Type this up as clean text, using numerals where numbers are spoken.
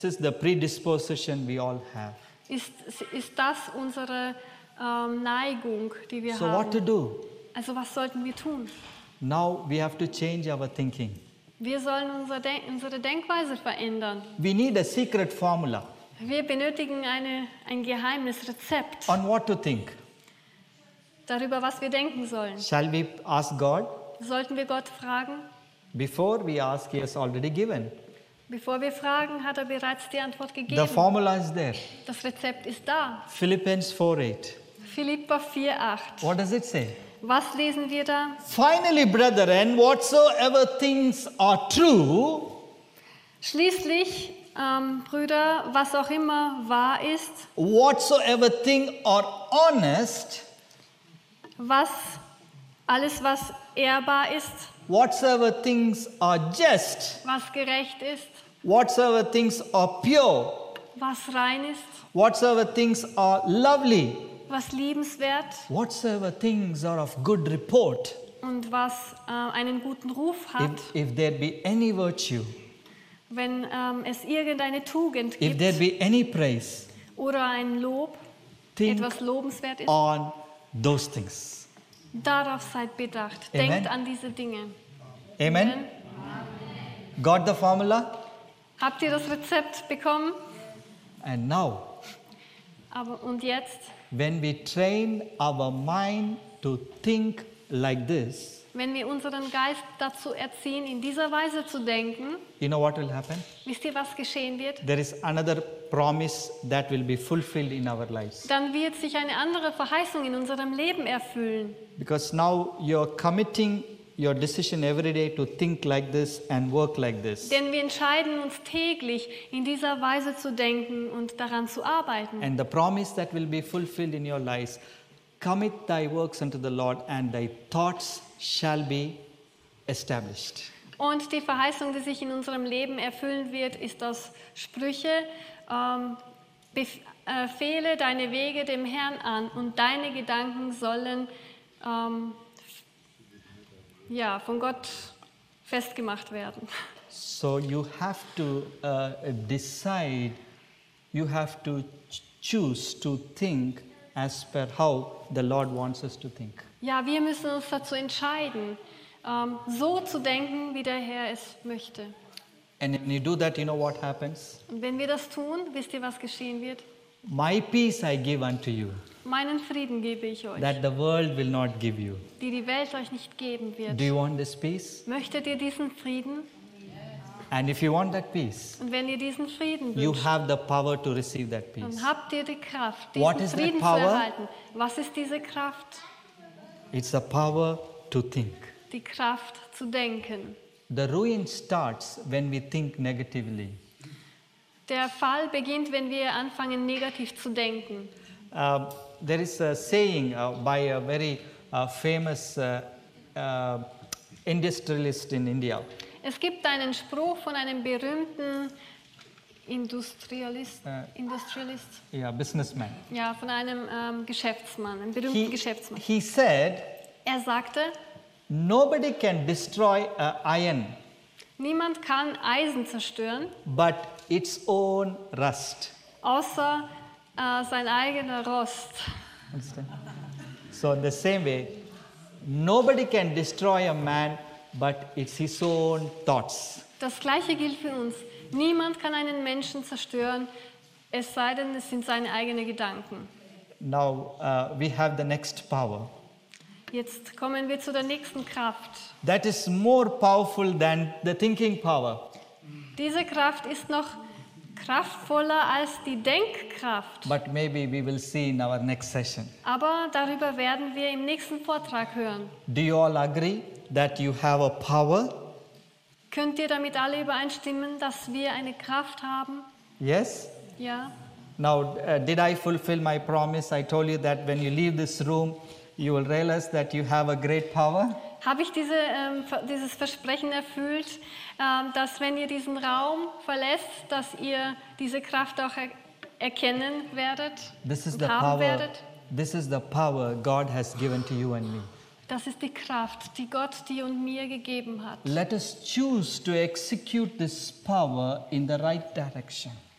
This is the predisposition we all have. Ist das unsere Neigung, die wir So what to haben? do? Also was sollten wir tun? Now we have to change our thinking. Wir sollen unsere Denkweise verändern. We need a secret formula Wir benötigen ein geheimes Rezept on what to think. darüber, was wir denken sollen. Shall we ask God? Sollten wir Gott fragen? Before we ask, He has already given. Bevor wir fragen, hat er bereits die Antwort The gegeben. formula is there. Das Rezept ist da. Philippians 4:8. Philipper 4,8. What does it say? Was lesen wir da? Finally, brethren, whatsoever things are true, Schließlich, Brüder, was auch immer wahr ist, whatsoever thing are honest, alles, was ehrbar ist, whatsoever things are just, was gerecht ist, whatsoever things are pure, was rein ist, whatsoever things are lovely, was liebenswert whatsoever things are of good report, und was einen guten Ruf hat, if there be any virtue, wenn es irgendeine Tugend if there gibt be any praise, oder ein Lob, think etwas lobenswert ist, on those things. darauf seid bedacht. Amen. Denkt an diese Dinge. Amen? Got the formula? Habt ihr das Rezept bekommen? And now, Und jetzt, when we train our mind to think like this, wenn wir unseren Geist dazu erziehen, in dieser Weise zu denken, you know what will happen? wisst ihr, was geschehen wird? There is another promise that will be fulfilled in our lives. Dann wird sich eine andere Verheißung in unserem Leben erfüllen. Because now you're committing your decision every day to think like this and work like this. Denn wir entscheiden uns täglich, in dieser Weise zu denken und daran zu arbeiten. And the promise that will be fulfilled in your lives, commit thy works unto the Lord and thy thoughts shall be established. Und die Verheißung, die sich in unserem Leben erfüllen wird, ist aus Sprüche, befehle deine Wege dem Herrn an und deine Gedanken sollen von Gott festgemacht werden. So you have to decide, you have to choose to think as per how the Lord wants us to think. Ja, wir müssen uns dazu entscheiden, so zu denken, wie der Herr es möchte. And when you do that, you know what happens? Und wenn wir das tun, wisst ihr, was geschehen wird? My peace I give unto you, Meinen Frieden gebe ich euch, that the world will not give you. die die Welt euch nicht geben wird. Do you want this peace? Möchtet ihr diesen Frieden? And if you want that peace, Und wenn ihr diesen Frieden you wünscht, have the power to receive that peace. dann habt ihr die Kraft, What diesen is that Frieden zu power? erhalten. Was ist diese Kraft? It's the power to think. Die Kraft zu denken. The ruin starts when we think negatively. Der Fall beginnt, wenn wir anfangen, negativ zu denken. There is a saying by a very famous industrialist in India. Es gibt einen Spruch von einem berühmten Industrialist, Yeah, businessman. ja, von einem Geschäftsmann, einem berühmten Geschäftsmann. He said, Er sagte, nobody can destroy iron niemand kann Eisen zerstören, but its own rust. außer sein eigener Rost. Understand? So in the same way, nobody can destroy a man but it's his own thoughts. Das Gleiche gilt für uns. Niemand kann einen Menschen zerstören, es sei denn, es sind seine eigenen Gedanken. Now we have the next power. Jetzt kommen wir zu der nächsten Kraft. That is more powerful than the thinking power. Diese Kraft ist noch kraftvoller als die Denkkraft. But maybe we will see in our next session. Aber darüber werden wir im nächsten Vortrag hören. Do you all agree that you have a power? Könnt ihr damit alle übereinstimmen, dass wir eine Kraft haben? Yes? Ja. Now, did I fulfill my promise? I told you that when you leave this room, you will realize that you have a great power. Habe ich dieses Versprechen erfüllt, dass wenn ihr diesen Raum verlässt, dass ihr diese Kraft auch erkennen werdet und haben werdet? This is the power God has given to you and me. Das ist die Kraft, die Gott dir und mir gegeben hat. Let us choose to execute this power in the right direction.